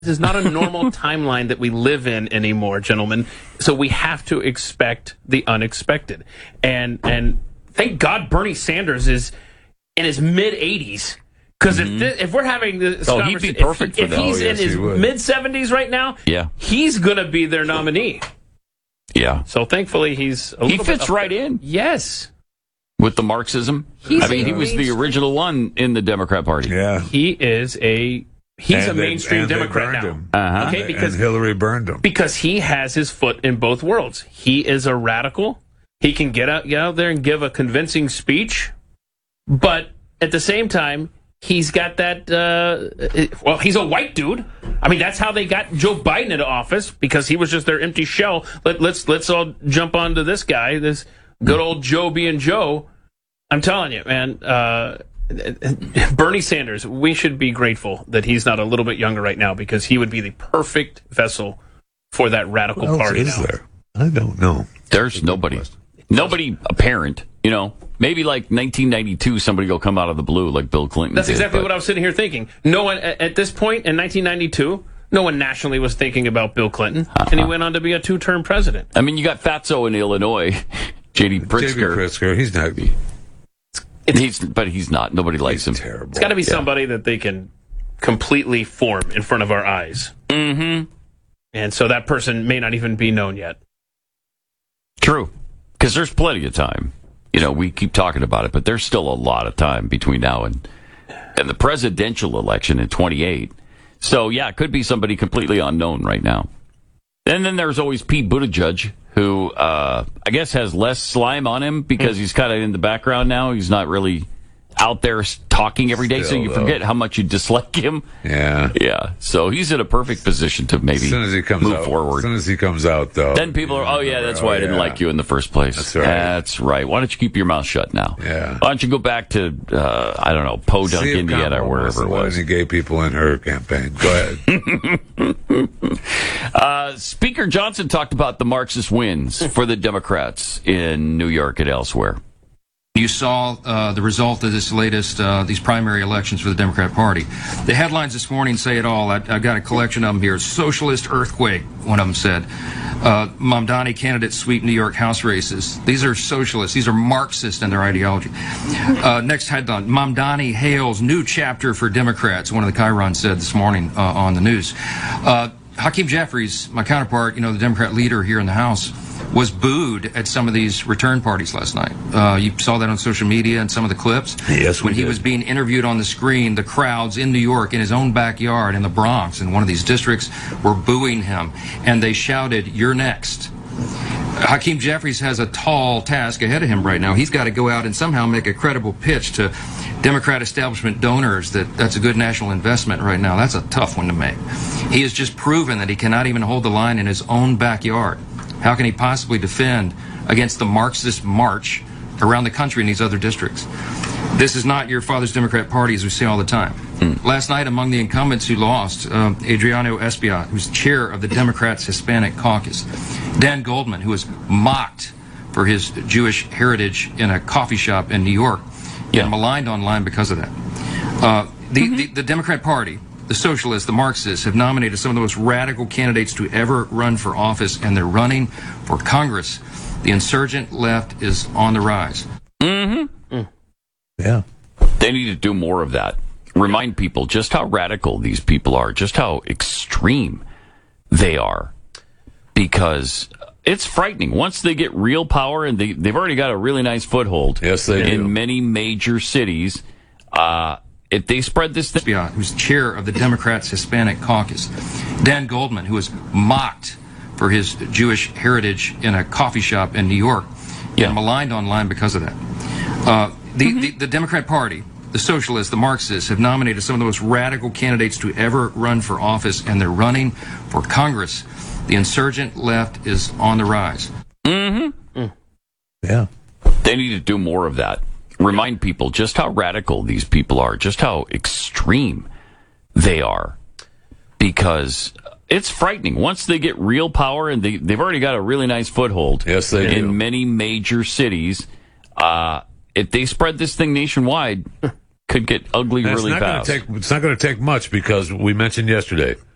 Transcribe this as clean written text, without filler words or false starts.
This is not a normal timeline that we live in anymore, gentlemen. So we have to expect the unexpected. And thank God Bernie Sanders is in his mid-80s. Because if we're having this conversation, he'd be perfect for if that. he's in his mid-70s right now, he's going to be their nominee. Yeah. So thankfully he fits right in. Yes. With the Marxism. He was the original one in the Democrat Party. Yeah. He's a mainstream Democrat now. Okay, because Hillary burned him. Because he has his foot in both worlds. He is a radical. He can get out there and give a convincing speech. But at the same time, he's got that, he's a white dude. I mean, that's how they got Joe Biden into office, because he was just their empty shell. Let's all jump onto this guy, this good old Joe being Joe. I'm telling you, man, Bernie Sanders, we should be grateful that he's not a little bit younger right now, because he would be the perfect vessel for that radical party. Is there? I don't know. There's nobody apparent, Maybe like 1992, somebody will come out of the blue like Bill Clinton. That's exactly what I was sitting here thinking. No one, at this point in 1992, no one nationally was thinking about Bill Clinton, and he went on to be a 2-term president. I mean, you got Fatso in Illinois, J.D. Pritzker. He's not. He's not. Nobody likes him. Terrible. It's got to be somebody that they can completely form in front of our eyes. Mm-hmm. And so that person may not even be known yet. True. Because there's plenty of time. We keep talking about it, but there's still a lot of time between now and the presidential election in 28. So, yeah, it could be somebody completely unknown right now. And then there's always Pete Buttigieg, who I guess has less slime on him because he's kind of in the background now. He's not really out there talking every day, so you forget how much you dislike him. Yeah. Yeah. So he's in a perfect position to maybe move forward. As soon as he comes out, though. Then people are, that's why I didn't like you in the first place. That's right. That's right. Why don't you keep your mouth shut now? Yeah. Why don't you go back to, Podunk, Indiana, or wherever it was. Any gay people in her campaign. Go ahead. Speaker Johnson talked about the Marxist wins for the Democrats in New York and elsewhere. You saw the result of this latest, these primary elections for the Democrat Party. The headlines this morning say it all. I've got a collection of them here. Socialist earthquake, one of them said. Mamdani candidates sweep New York House races. These are socialists. These are Marxist in their ideology. Next headline, Mamdani hails new chapter for Democrats, one of the Chiron said this morning on the news. Hakeem Jeffries, my counterpart, the Democrat leader here in the House, was booed at some of these return parties last night. You saw that on social media and some of the clips. Yes, when he was being interviewed on the screen, the crowds in New York, in his own backyard, in the Bronx, in one of these districts, were booing him. And they shouted, "You're next." Hakeem Jeffries has a tall task ahead of him right now. He's got to go out and somehow make a credible pitch to Democrat establishment donors that's a good national investment right now. That's a tough one to make. He has just proven that he cannot even hold the line in his own backyard. How can he possibly defend against the Marxist march around the country in these other districts? This is not your father's Democrat Party, as we say all the time. Last night, among the incumbents who lost, Adriano Espaillat, who's chair of the Democrats' Hispanic Caucus, Dan Goldman, who was mocked for his Jewish heritage in a coffee shop in New York, and maligned online because of that. The Democrat Party, the socialists, the Marxists, have nominated some of the most radical candidates to ever run for office, and they're running for Congress. The insurgent left is on the rise. Yeah. They need to do more of that. Remind people just how radical these people are, just how extreme they are. Because it's frightening. Once they get real power, and they've already got a really nice foothold in many major cities, if they spread this thing... Who's chair of the Democrats' Hispanic Caucus. Dan Goldman, who was mocked for his Jewish heritage in a coffee shop in New York, and maligned online because of that. The Democrat Party, the socialists, the Marxists, have nominated some of the most radical candidates to ever run for office, and they're running for Congress. The insurgent left is on the rise. Yeah. They need to do more of that. Remind people just how radical these people are, just how extreme they are. Because it's frightening. Once they get real power, and they've already got a really nice foothold in many major cities, if they spread this thing nationwide, could get ugly really fast. It's not going to take much, because we mentioned yesterday,